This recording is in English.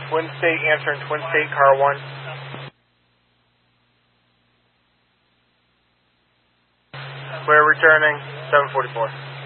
Twin State, answering Twin State, car 1. Clear returning, 744.